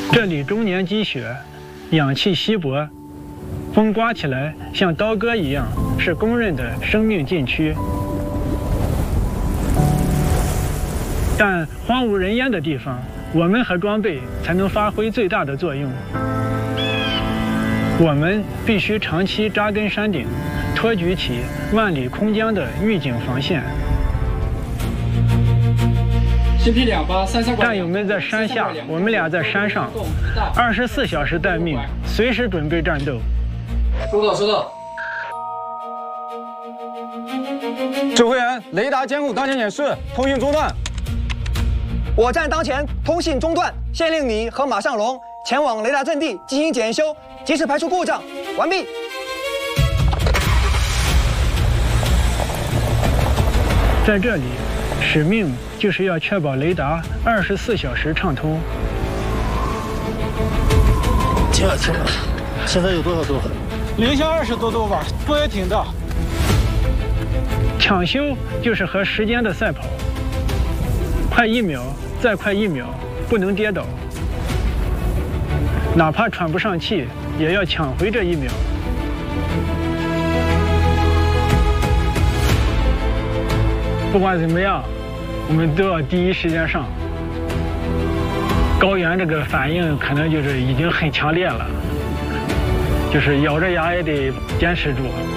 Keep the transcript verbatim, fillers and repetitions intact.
这里终年积雪，氧气稀薄，风刮起来像刀割一样，是公认的生命禁区。但荒无人烟的地方，我们和装备才能发挥最大的作用。我们必须长期扎根山顶，托举起万里空疆的预警防线。战友们在山下，我们俩在山上，二十四小时待命，随时准备战斗。 收到，收到。 指挥员，雷达监控当前显示通讯中断。 我站当前，通信中断，现令你和马尚龙前往雷达阵地进行检修，及时排除故障。完毕。 在这里，使命就是要确保雷达二十四小时畅通。 天啊天啊！现在有多少度？ 零下二十多度吧，风也挺大。 抢修就是和时间的赛跑，快一秒，再快一秒，不能跌倒。哪怕喘不上气，也要抢回这一秒。不管怎么样，我们都要第一时间上。高原这个反应可能就是已经很强烈了，就是咬着牙也得坚持住。